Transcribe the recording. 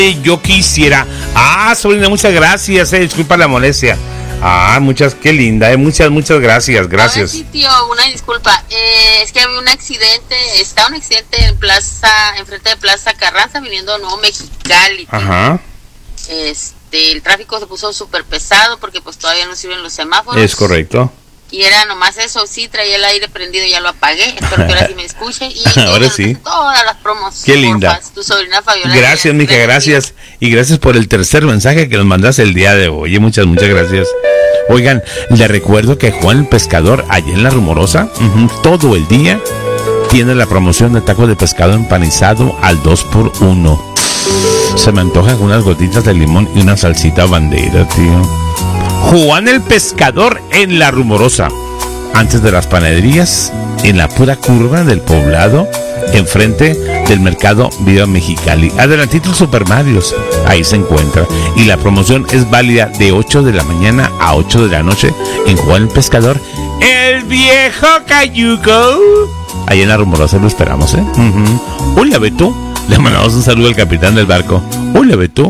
Yo quisiera. Sobrina, muchas gracias. Disculpa la molestia. Qué linda. Muchas gracias. Gracias. Sí, tío, una disculpa. Es que había un accidente. Está un accidente enfrente de Plaza Carranza, viniendo a Nuevo Mexicali. Ajá. El tráfico se puso súper pesado porque pues todavía no sirven los semáforos. Es correcto. Y era nomás eso, sí, traía el aire prendido, ya lo apagué. Espero que ahora sí me escuche. Y ahora sí. Todas las promos. Qué linda. Porfas, tu sobrina Fabiola. Gracias, mija, gracias. Y gracias por el tercer mensaje que nos mandaste el día de hoy. Muchas gracias. Oigan, le recuerdo que Juan el Pescador, allá en La Rumorosa, todo el día, tiene la promoción de tacos de pescado empanizado al 2x1. Se me antojan unas gotitas de limón y una salsita bandera, tío. Juan el Pescador en La Rumorosa, antes de las panaderías, en la pura curva del poblado, enfrente del mercado Viva Mexicali, adelantito el Super Marios, ahí se encuentra. Y la promoción es válida de 8 de la mañana a 8 de la noche en Juan el Pescador, el viejo Cayuco. Ahí en La Rumorosa lo esperamos, Hola, Beto. Le mandamos un saludo al capitán del barco. Hola, Beto.